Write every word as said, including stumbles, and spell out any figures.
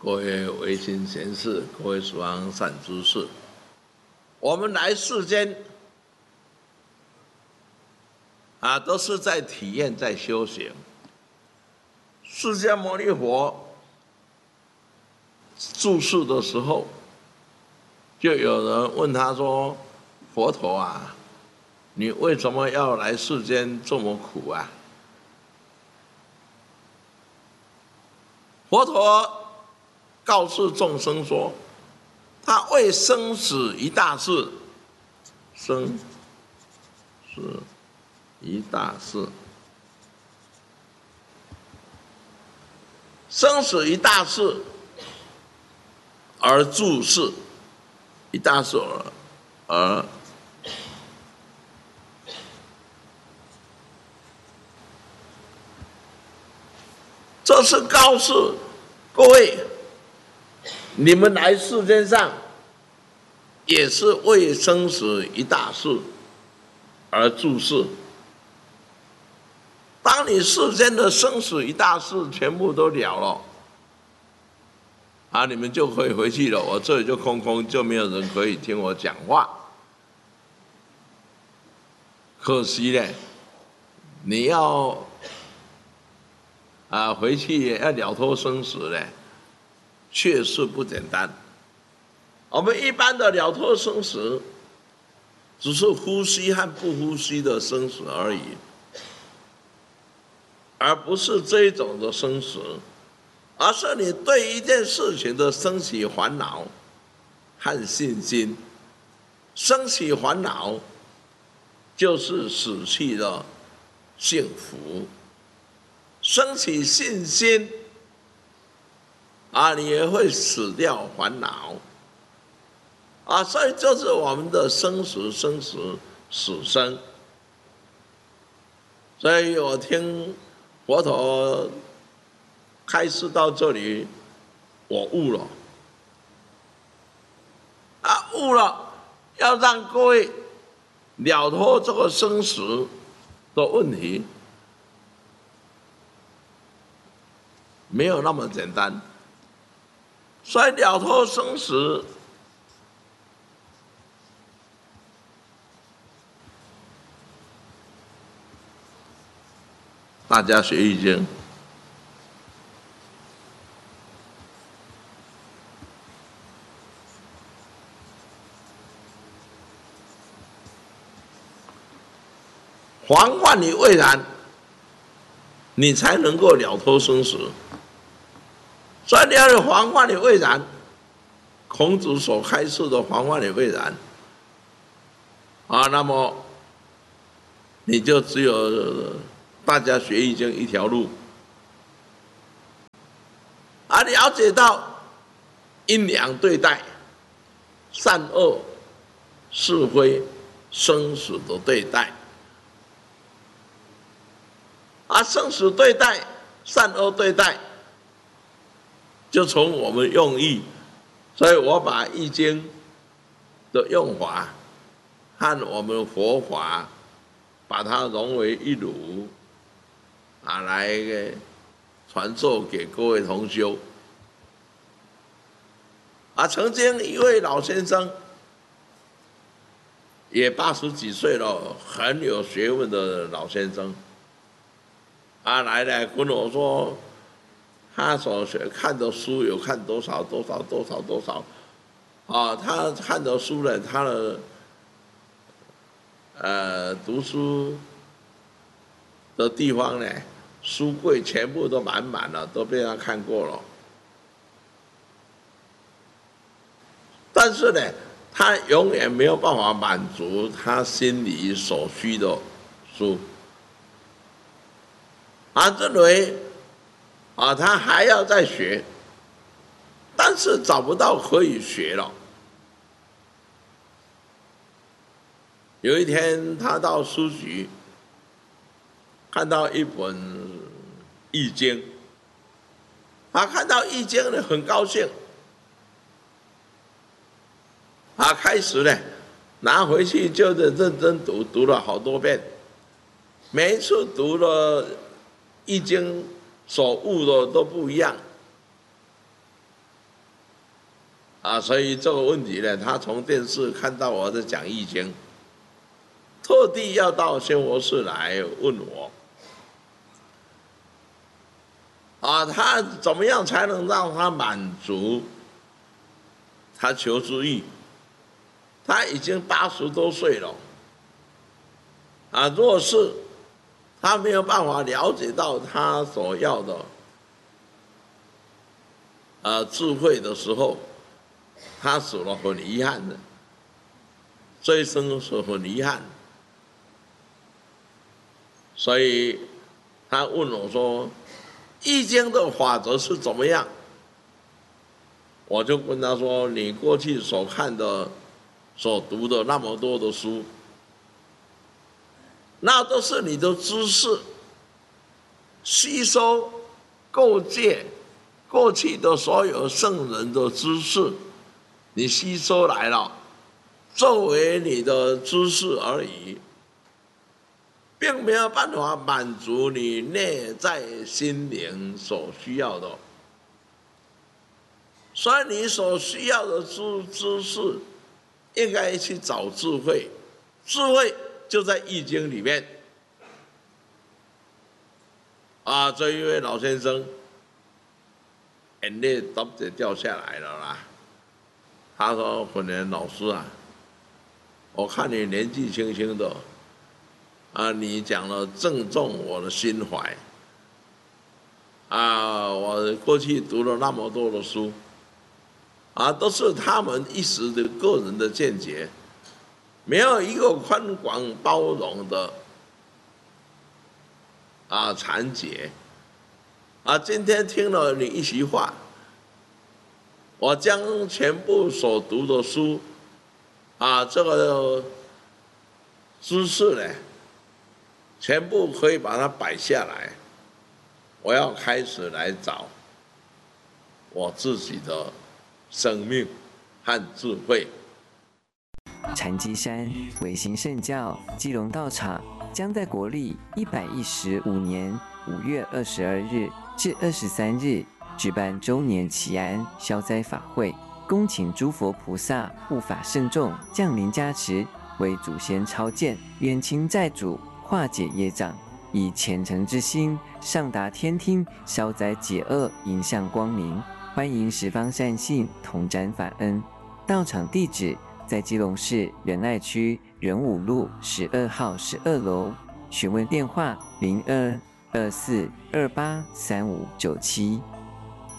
各位维新贤士，各位蜀方善知识，我们来世间啊，都是在体验，在修行。释迦牟尼佛住世的时候，就有人问他说：“佛陀啊，你为什么要来世间这么苦啊？”佛陀告诉众生说：“他为生死一大事，生死一大事，生死一大事而住世，一大事而而这是告诉各位，你们来世间上也是为生死一大事而住世。当你世间的生死一大事全部都了了，啊，你们就可以回去了，我这里就空空，就没有人可以听我讲话。可惜呢，你要啊回去要了脱生死呢，确实不简单。我们一般的了脱生死，只是呼吸和不呼吸的生死而已，而不是这一种的生死，而是你对一件事情的升起烦恼和信心。升起烦恼就是死去的幸福，升起信心啊，你也会死掉烦恼啊，所以就是我们的生死生死死生。所以我听佛陀开示到这里，我悟了啊，悟了，要让各位了脱这个生死的问题，没有那么简单。所以了脱生死，大家学易经，防患于未然，你才能够了脱生死。所以你要防患于未然，孔子所开示的防患于未然啊，那么你就只有大家学易经一条路啊，了解到阴阳对待、善恶是非、生死的对待啊，生死对待、善恶对待，就从我们用意。所以我把易经的用法和我们佛法把它融为一炉啊，来传授给各位同修啊。曾经一位老先生，也八十几岁了，很有学问的老先生啊，来来跟我说，他所学看的书有看多少多少多少多少啊，他看的书呢，他的呃读书的地方呢，书柜全部都满满了，都被他看过了。但是呢，他永远没有办法满足他心里所需的书，他认为啊，他还要再学，但是找不到可以学了。有一天，他到书局看到一本易经，他看到易经呢，很高兴，他开始呢拿回去就是认真读，读了好多遍，每一次读了易经所悟的都不一样啊，所以这个问题呢，他从电视看到我在讲易经，特地要到仙佛寺来问我，啊，他怎么样才能让他满足他求知欲？他已经八十多岁了，啊，若是他没有办法了解到他所要的啊智慧的时候，他死了很遗憾的，这一生是很遗憾。所以他问我说：“易经的法则是怎么样？”我就跟他说：“你过去所看的、所读的那么多的书，那都是你的知识，吸收构建过去的所有圣人的知识，你吸收来了，作为你的知识而已，并没有办法满足你内在心灵所需要的。所以你所需要的知知识，应该去找智慧，智慧就在易经里面。”啊，这一位老先生眼泪都得掉下来了啦。他说：“本年老师啊，我看你年纪轻轻的，啊，你讲了正中我的心怀。啊，我过去读了那么多的书，啊，都是他们一时的个人的见解，没有一个宽广包容的啊阐解。啊，今天听了你一席话，我将全部所读的书，啊，这个知识呢，全部可以把它摆下来。我要开始来找我自己的生命和智慧。” 禅机山维新圣教基隆道场将在国历一百一十五年五月二十二日至二十三日举办周年祈安消灾法会，恭请诸佛菩萨护法圣众降临加持，为祖先超荐，冤亲债主化解业障，以虔诚之心上达天听，消灾解厄，迎向光明。欢迎十方善信同沾法恩。道场地址在基隆市仁爱区仁武路十二号十二楼，询问电话零二二四二八三五九七。